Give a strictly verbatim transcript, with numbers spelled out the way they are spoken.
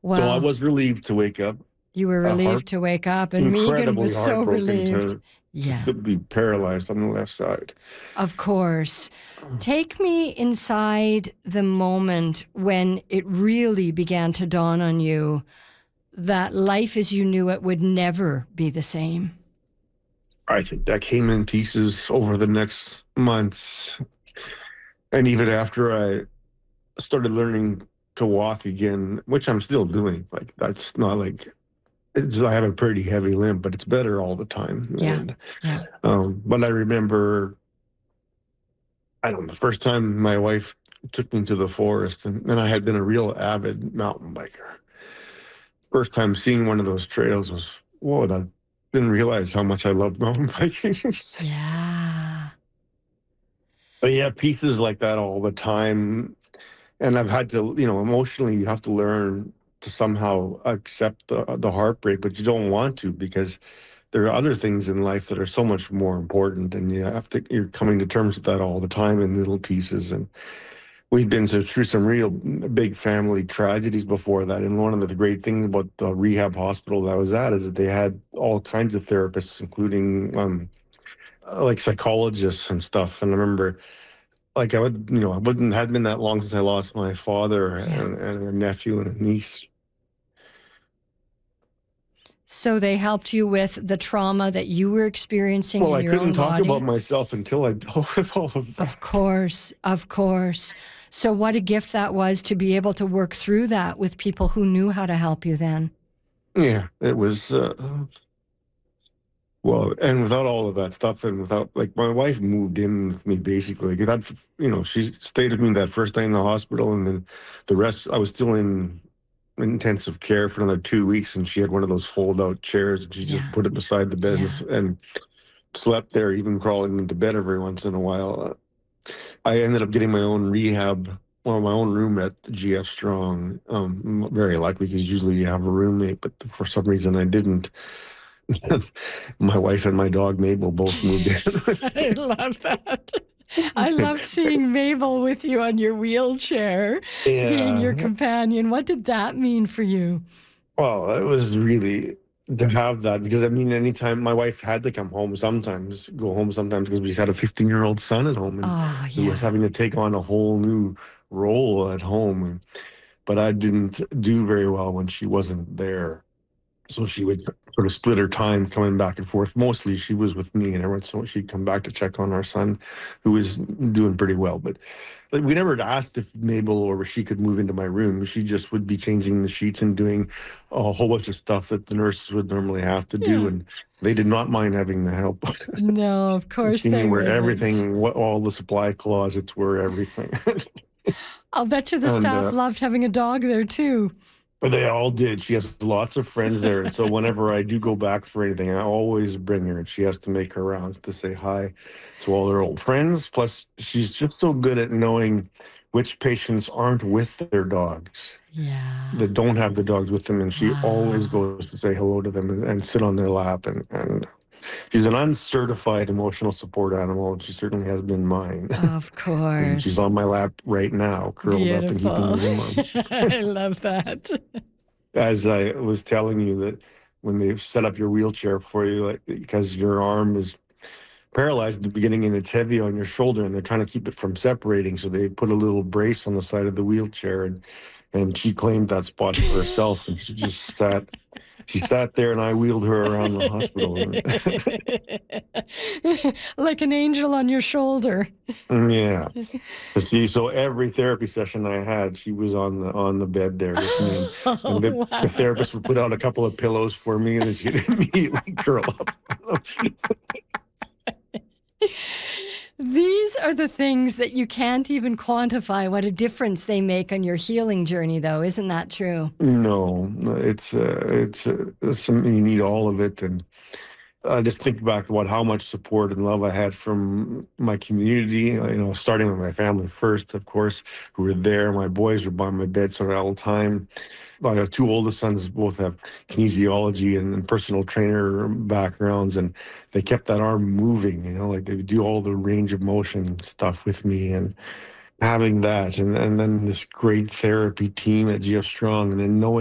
So I Well, was relieved to wake up. you were Uh, heart relieved to wake up, and Megan incredibly was so heartbroken relieved. to to Yeah, to be paralyzed on the left side. of course. Take me inside the moment when it really began to dawn on you that life as you knew it would never be the same. I think that came in pieces over the next months, and even after I started learning to walk again, which I'm still doing. Like, that's not like it's, I have a pretty heavy limp, but it's better all the time. Yeah, And yeah. um, but I remember, I don't know, the first time my wife took me to the forest, and, and I had been a real avid mountain biker. First time seeing one of those trails was, whoa, I didn't realize how much I loved mountain biking. Yeah. But yeah, pieces like that all the time. And I've had to, you know, emotionally, you have to learn to somehow accept the, the heartbreak, but you don't want to, because there are other things in life that are so much more important. And you have to, you're coming to terms with that all the time in little pieces. And we've been so- through some real big family tragedies before that. And one of the great things about the rehab hospital that I was at is that they had all kinds of therapists, including um, uh, like psychologists and stuff. And I remember, like, I would, you know, I wasn't hadn't been that long since I lost my father Yeah. and, and a nephew and a niece. So they helped you with the trauma that you were experiencing Well, in I your couldn't own talk about body. myself until I dealt with all of Of that. course, of course. So what a gift that was to be able to work through that with people who knew how to help you then. Yeah, it was, uh, well, and without all of that stuff, and without, like, my wife moved in with me basically. That, you know, she stayed with me that first day in the hospital, and then the rest, I was still in intensive care for another two weeks, and she had one of those fold-out chairs, and she just Yeah, put it beside the bed and, yeah. s- and slept there, even crawling into bed every once in a while. Uh, I ended up getting my own rehab, well, my own room at G F Strong. Um, very likely, because usually you have a roommate, but for some reason I didn't. My wife and my dog Mabel both moved in with I me. love that. I loved seeing Mabel with you on your wheelchair, being your Yeah. companion. What did that mean for you? Well, it was really to have that, because I mean, anytime my wife had to come home sometimes, go home sometimes, because we just had a fifteen year old son at home, and Oh, we was yeah. having to take on a whole new role at home. And, but I didn't do very well when she wasn't there. So she would sort of split her time coming back and forth. Mostly she was with me, and every once in a while she'd come back to check on our son, who was doing pretty well. But like, we never asked if Mabel or she could move into my room. She just would be changing the sheets and doing a whole bunch of stuff that the nurses would normally have to do. Yeah. And they did not mind having the help. No, of course She knew they where wouldn't. everything, what all the supply closets were, everything. I'll bet you the And staff uh, loved having a dog there too. But they all did. She has lots of friends there. And so whenever I do go back for anything, I always bring her, and she has to make her rounds to say hi to all her old friends. Plus, she's just so good at knowing which patients aren't with their dogs, Yeah. that don't have the dogs with them. And she always Wow. goes to say hello to them, and, and sit on their lap. And, and she's an uncertified emotional support animal, and she certainly has been mine. Of And she's course. on my lap right now, curled up and keeping Beautiful. me warm. I love that. As I was telling you, that when they set up your wheelchair for you, like, because your arm is paralyzed at the beginning and it's heavy on your shoulder, and they're trying to keep it from separating, so they put a little brace on the side of the wheelchair, and and she claimed that spot for herself, and she just sat. She sat there, and I wheeled her around the hospital. Like an angel on your shoulder. Yeah. See, so every therapy session I had, she was on the on the bed there with me, and and the, Oh, the wow. therapist would put out a couple of pillows for me, and then she'd immediately curl up. These are the things that you can't even quantify what a difference they make on your healing journey, though. Isn't that true? No, it's uh, it's uh, some, you need all of it. And I just think back about how much support and love I had from my community, you know, starting with my family first, of course, who were there. My boys were by my bedside all the time. My two oldest sons both have kinesiology and, and personal trainer backgrounds, and they kept that arm moving, you know, like they would do all the range of motion stuff with me. And having that, and, and then this great therapy team at G F Strong, and then knowing